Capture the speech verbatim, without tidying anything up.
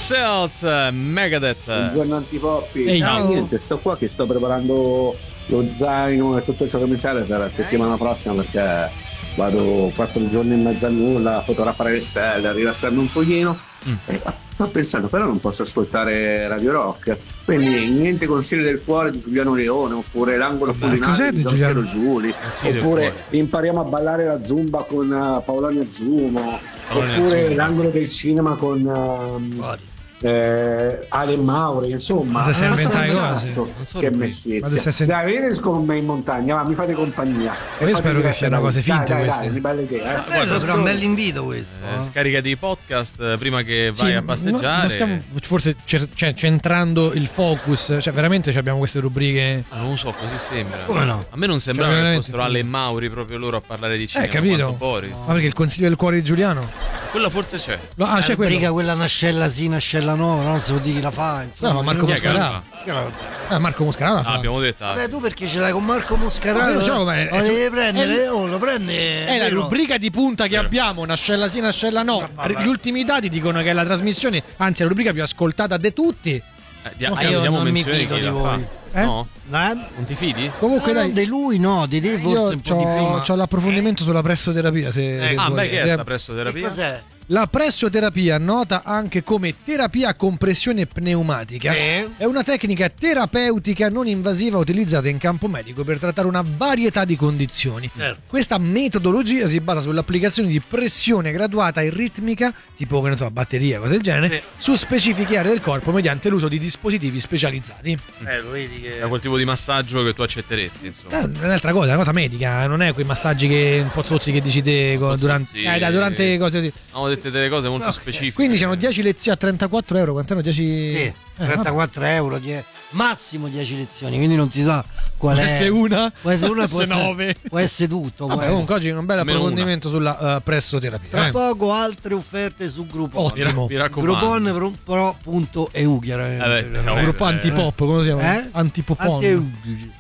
Cells, Megadeth. Buongiorno Antipoppi. Ehi, no, ciao. niente, sto qua che sto preparando lo zaino e tutto ciò che mi serve per la settimana prossima, perché vado quattro giorni e mezzo a nulla a fotografare le stelle, a rilassarmi un pochino. Mm. E sto pensando, però non posso ascoltare Radio Rock, quindi niente consigli del cuore di Giuliano Leone, oppure l'angolo culinario di Gianpiero Giuli, sì, oppure impariamo a ballare la zumba con uh, Paoloni Azzumo, Paoloni oppure Azzumo. l'angolo del cinema con uh, eh, Ale Mauri, insomma. Ma se sei eh, inventare so cose. cazzo, Non so che lui. Ma se mestizia. sei- Dai, venite con me in montagna, va, mi fate compagnia. Ma io spero che siano cose finte dai, queste. Dai, dai, belle idee, eh. Bello, però un bell'invito questo. Eh, scaricati i podcast eh, prima che Sì, vai a no- passeggiare. non stiamo forse cer- cioè, centrando il focus, cioè veramente abbiamo queste rubriche. Ah, non lo so, così sembra. Come no? A me non sembrava Cioè, che veramente- fossero Ale e Mauri proprio loro a parlare di cinema. Eh, capito? quanto Boris. Ma perché il consiglio del cuore di Giuliano? Quella forse c'è. No, ah, La c'è rubrica quello. quella nascella sì, nascella no, non si può dire chi la fa. Insomma. No, Marco Chi è che Moscarà. la Ah, Marco Moscarà la Ah, fa. abbiamo detto. ah, Vabbè, tu perché ce l'hai con Marco Moscarà? Ma io ce l'ho, ma è- lo devi è- prendere, è- oh, lo prendi. È la vero? rubrica di punta che Vero. abbiamo, Nascella sì, Nascella no. vabbè. Gli ultimi dati dicono che è la trasmissione, anzi è la rubrica più ascoltata di tutti. eh, dia- Ma eh, io diamo non mi menzione di fido chi di la voi. fa. Eh? No? Eh? Non ti fidi? Comunque No, no, dai, di lui no, di te forse io un po' di più. c'ho, ma- c'ho l'approfondimento sulla pressoterapia. Se, se Ah, vuoi. beh, che è Eh, sta Che pressoterapia? cos'è? La pressoterapia, nota anche come terapia a compressione pneumatica, Eh? è una tecnica terapeutica non invasiva utilizzata in campo medico per trattare una varietà di condizioni. Certo. Questa metodologia si basa sull'applicazione di pressione graduata e ritmica, tipo che ne so, batteria, cose del genere, Sì. su specifiche aree del corpo mediante l'uso di dispositivi specializzati. Eh, lo vedi che... È quel tipo di massaggio che tu accetteresti, insomma. Eh, è un'altra cosa, è una cosa medica, non è quei massaggi che un po' zozzi che dici te co- Pozzozzi. durante, eh, dai, durante cose di... Abbiamo detto delle cose molto specifiche. Quindi c'hanno dieci lezioni a trentaquattro euro, quant'erano? dieci... Sì, Eh, trentaquattro euro, die- massimo dieci lezioni, quindi non si sa qual Può è. essere una, può essere una, può può essere essere, nove. può essere tutto. può Vabbè, essere- comunque oggi un bel Almeno approfondimento sulla uh, pressoterapia. Tra eh. poco altre offerte su Groupon. Ottimo. Mi, ra- mi raccomando. Groupon pro punto e u chiaramente. Eh beh, no, Gruppo eh, antipop, come lo si chiama? Eh? Antipopon. Anti-